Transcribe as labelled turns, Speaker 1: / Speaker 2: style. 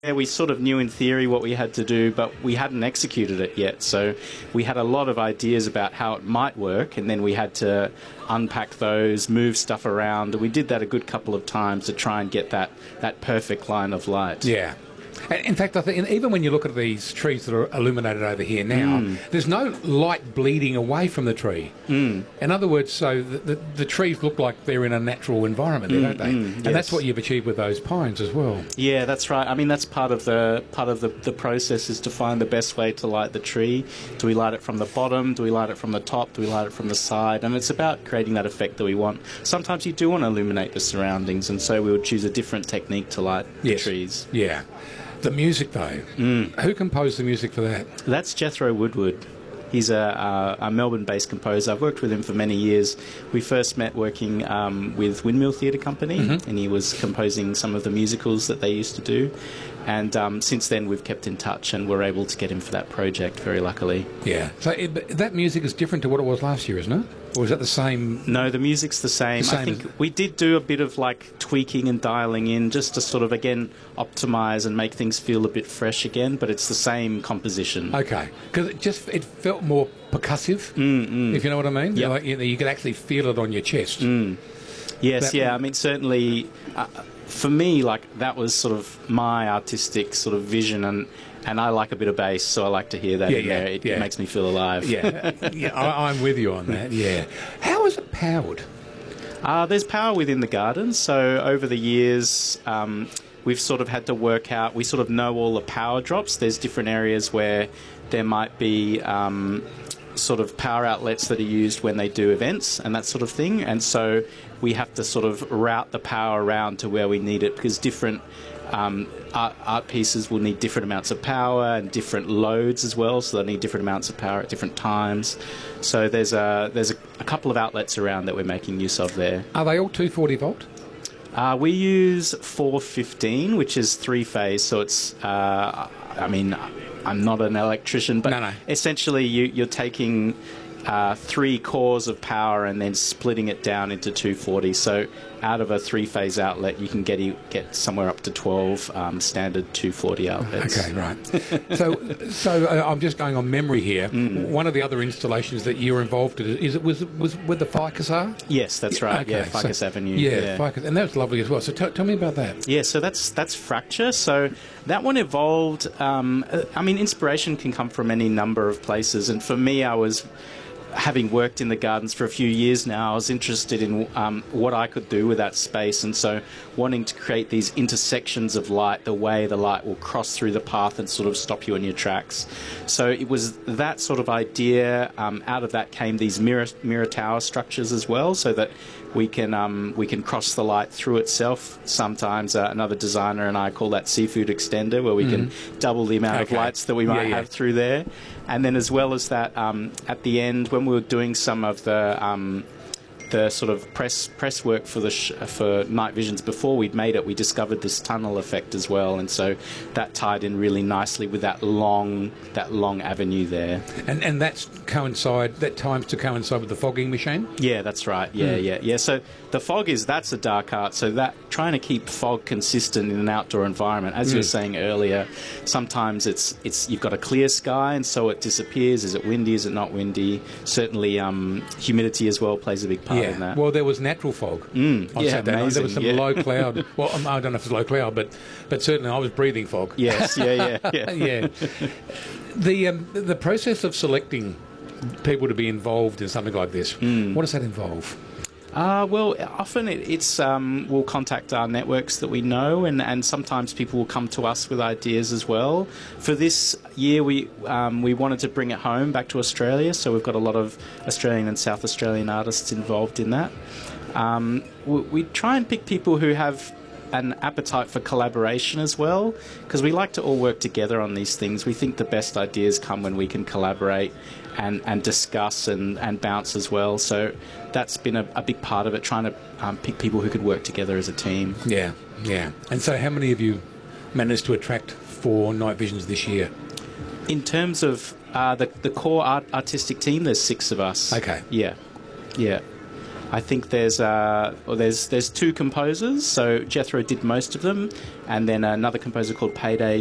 Speaker 1: Yeah, we sort of knew in theory what we had to do, but we hadn't executed it yet. So we had a lot of ideas about how it might work, and then we had to unpack those, move stuff around. We did that a good couple of times to try and get that perfect line of light.
Speaker 2: Yeah. In fact, I think even when you look at these trees that are illuminated over here now, there's no light bleeding away from the tree. In other words, so the trees look like they're in a natural environment there, don't they? And
Speaker 1: yes.
Speaker 2: that's what you've achieved with those pines as well.
Speaker 1: Yeah, that's right. I mean, that's part of the process, is to find the best way to light the tree. Do we light it from the bottom? Do we light it from the top? Do we light it from the side? And it's about creating that effect that we want. Sometimes you do want to illuminate the surroundings, and so we would choose a different technique to light the trees.
Speaker 2: Yeah. The music, though. Who composed the music for that?
Speaker 1: That's Jethro Woodward. He's a Melbourne-based composer. I've worked with him for many years. We first met working with Windmill Theatre Company, and he was composing some of the musicals that they used to do. And since then, we've kept in touch, and we're able to get him for that project, very luckily.
Speaker 2: Yeah. So that music is different to what it was last year, isn't it? Or is that the same?
Speaker 1: No, the music's the same. I think we did do a bit of tweaking and dialing in, just to sort of, again, optimise and make things feel a bit fresh again, but it's the same composition.
Speaker 2: Okay. Because it felt more percussive, if you know what I mean?
Speaker 1: Yep.
Speaker 2: You could actually feel it on your chest.
Speaker 1: Yes, I mean, certainly, for me, that was sort of my artistic sort of vision, and I like a bit of bass, so I like to hear that in there. It makes me feel alive.
Speaker 2: Yeah, I'm with you on that, yeah. How is it powered?
Speaker 1: There's power within the garden, so over the years, we've sort of had to work out, we sort of know all the power drops. There's different areas where there might be sort of power outlets that are used when they do events and that sort of thing, and so we have to sort of route the power around to where we need it, because different art pieces will need different amounts of power and different loads as well, so they need different amounts of power at different times. So there's a couple of outlets around that we're making use of there.
Speaker 2: Are they all 240 volt?
Speaker 1: We use 415, which is three-phase, so it's, I mean, I'm not an electrician, but essentially you're taking 3 cores of power and then splitting it down into 240. So out of a 3-phase outlet, you can get somewhere up to 12 standard 240 outlets.
Speaker 2: Okay, right. So I'm just going on memory here. One of the other installations that you were involved in was with the Ficus R?
Speaker 1: Yes, that's right. Okay, yeah, Ficus Avenue.
Speaker 2: Yeah, Ficus, and that was lovely as well. So tell me about that.
Speaker 1: Yeah, so that's Fracture. So that one evolved. I mean, inspiration can come from any number of places, and for me, having worked in the gardens for a few years now, I was interested in what I could do with that space, and so wanting to create these intersections of light, the way the light will cross through the path and sort of stop you in your tracks. So it was that sort of idea. Out of that came these mirror tower structures as well, so that we can cross the light through itself. Sometimes another designer and I call that seafood extender, where we can double the amount of lights that we might have through there. And then as well as that, at the end, when we were doing some of the sort of press work for Night Visions before we'd made it, we discovered this tunnel effect as well, and so that tied in really nicely with that long avenue there. And
Speaker 2: that times to coincide with the fogging machine?
Speaker 1: Yeah, that's right. Yeah. So the fog that's a dark art. So that trying to keep fog consistent in an outdoor environment, as you were saying earlier, sometimes it's you've got a clear sky and so it disappears. Is it windy? Is it not windy? Certainly, humidity as well plays a big part.
Speaker 2: Yeah, well, there was natural fog on Saturday night. There was some low cloud. Well, I don't know if it's low cloud, but certainly I was breathing fog.
Speaker 1: Yes, yeah.
Speaker 2: Yeah. The process of selecting people to be involved in something like this, what does that involve?
Speaker 1: Well, often we'll contact our networks that we know, and sometimes people will come to us with ideas as well. For this year, we wanted to bring it home back to Australia, so we've got a lot of Australian and South Australian artists involved in that. We try and pick people who have an appetite for collaboration as well, because we like to all work together on these things. We think the best ideas come when we can collaborate and discuss and bounce as well. So that's been a big part of it, trying to pick people who could work together as a team.
Speaker 2: Yeah. And so how many have you managed to attract for Night Visions this year?
Speaker 1: In terms of the core artistic team, there's 6 of us.
Speaker 2: Okay.
Speaker 1: Yeah. I think there's two composers. So Jethro did most of them, and then another composer called Payday